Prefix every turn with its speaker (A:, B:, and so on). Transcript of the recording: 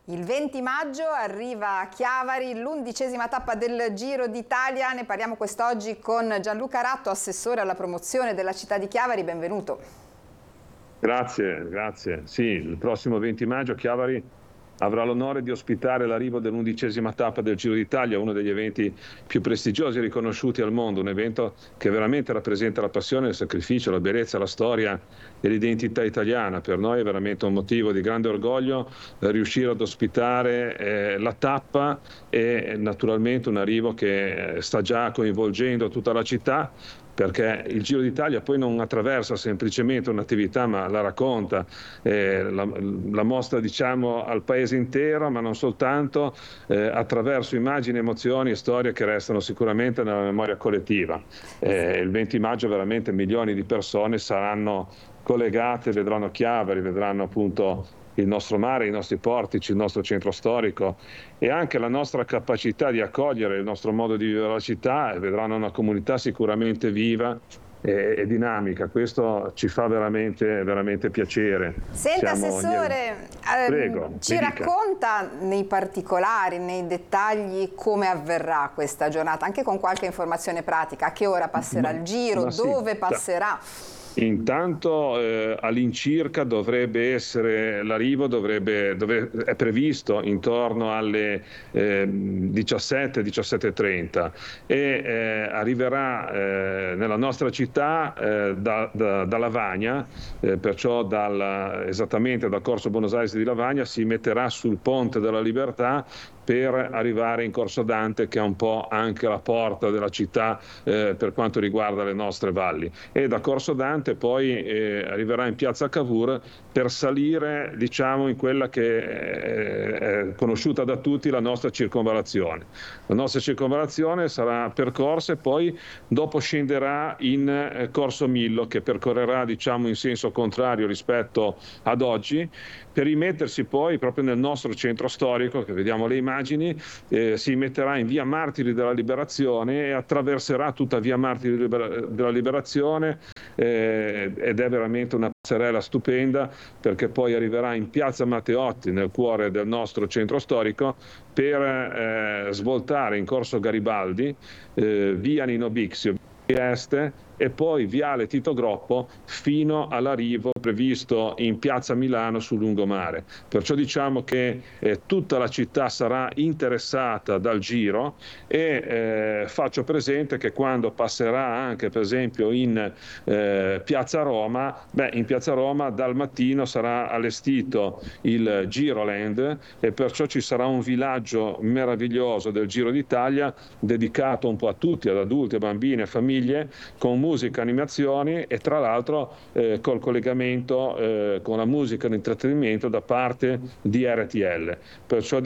A: Il 20 maggio arriva a Chiavari l'11ª tappa del Giro d'Italia. Ne parliamo quest'oggi con Gianluca Ratto, assessore alla promozione della città di Chiavari. Benvenuto.
B: Grazie. Sì, il prossimo 20 maggio Chiavari avrà l'onore di ospitare l'arrivo dell'11ª tappa del Giro d'Italia, uno degli eventi più prestigiosi e riconosciuti al mondo, un evento che veramente rappresenta la passione, il sacrificio, la bellezza, la storia e l'identità italiana. Per noi è veramente un motivo di grande orgoglio riuscire ad ospitare la tappa e naturalmente un arrivo che sta già coinvolgendo tutta la città, perché il Giro d'Italia poi non attraversa semplicemente un'attività, ma la racconta, la mostra, diciamo, al paese intero, ma non soltanto, attraverso immagini, emozioni e storie che restano sicuramente nella memoria collettiva. Il 20 maggio veramente milioni di persone saranno collegate, vedranno Chiavari, vedranno appunto il nostro mare, i nostri portici, il nostro centro storico e anche la nostra capacità di accogliere il nostro modo di vivere la città, e vedranno una comunità sicuramente viva e dinamica. Questo ci fa veramente piacere.
A: Senta, assessore, ci racconta nei particolari, nei dettagli come avverrà questa giornata, anche con qualche informazione pratica, a che ora passerà il Giro, dove passerà?
B: Intanto all'incirca dovrebbe essere l'arrivo, è previsto intorno alle 17-17:30 e arriverà nella nostra città da Lavagna, perciò esattamente dal Corso Buenos Aires di Lavagna si metterà sul Ponte della Libertà per arrivare in Corso Dante, che è un po' anche la porta della città per quanto riguarda le nostre valli, e da Corso Dante poi arriverà in Piazza Cavour per salire, diciamo, in quella che è conosciuta da tutti, la nostra circonvallazione. La nostra circonvallazione sarà percorsa e poi dopo scenderà in Corso Millo, che percorrerà, diciamo, in senso contrario rispetto ad oggi, per rimettersi poi proprio nel nostro centro storico, che vediamo le immagini, si metterà in via Martiri della Liberazione e attraverserà tutta via Martiri della Liberazione, ed è veramente una passerella stupenda, perché poi arriverà in piazza Matteotti, nel cuore del nostro centro storico, per svoltare in Corso Garibaldi, via Nino Bixio, Este, e poi viale Tito Groppo fino all'arrivo previsto in piazza Milano sul lungomare. Perciò diciamo che tutta la città sarà interessata dal Giro e faccio presente che quando passerà anche per esempio in piazza Roma, in piazza Roma dal mattino sarà allestito il Giroland e perciò ci sarà un villaggio meraviglioso del Giro d'Italia dedicato un po' a tutti, ad adulti, a bambini, a famiglie, con musica, animazioni e tra l'altro col collegamento con la musica e l'intrattenimento da parte di RTL. Perciò